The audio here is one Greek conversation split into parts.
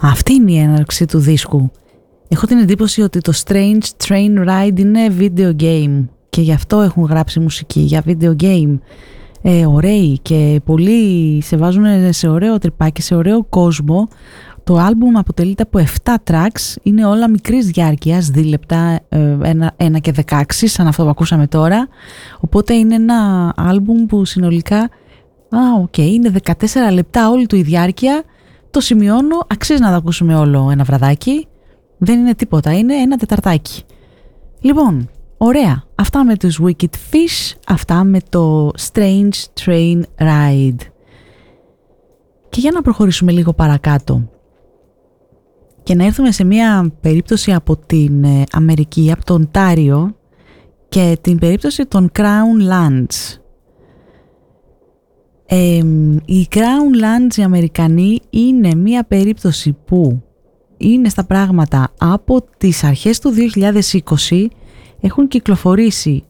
Αυτή είναι η έναρξη του δίσκου. Έχω την εντύπωση ότι το Strange Train Ride είναι video game και γι' αυτό έχουν γράψει μουσική για video game. Ωραίοι και πολλοί σε βάζουν σε ωραίο τρυπάκι, σε ωραίο κόσμο. Το άλμπουμ αποτελείται από 7 tracks, είναι όλα μικρής διάρκειας, 2 λεπτά, 1 και 16, σαν αυτό που ακούσαμε τώρα. Οπότε είναι ένα άλμπουμ που συνολικά, είναι 14 λεπτά όλη του η διάρκεια. Το σημειώνω, αξίζει να το ακούσουμε όλο ένα βραδάκι. Δεν είναι τίποτα, είναι ένα τεταρτάκι. Λοιπόν, ωραία. Αυτά με τους Wicked Fish, αυτά με το Strange Train Ride. Και για να προχωρήσουμε λίγο παρακάτω και να έρθουμε σε μια περίπτωση από την Αμερική, από το Οντάριο και την περίπτωση των Crown Lands. Οι Crown Lands οι Αμερικανοί είναι μια περίπτωση που είναι στα πράγματα από τις αρχές του 2020. Έχουν κυκλοφορήσει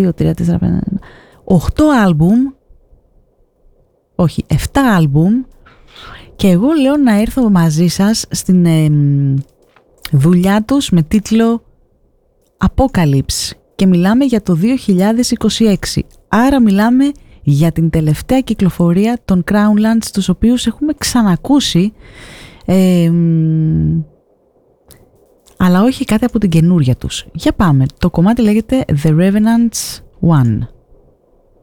8 άλμπουμ, όχι 7 άλμπουμ, και εγώ λέω να έρθω μαζί σας στην δουλειά τους με τίτλο Apocalypse και μιλάμε για το 2026. Άρα μιλάμε για την τελευταία κυκλοφορία των Crown Lands, τους οποίους έχουμε ξανακούσει, αλλά όχι κάτι από την καινούρια τους. Για πάμε, το κομμάτι λέγεται The Revenants 1.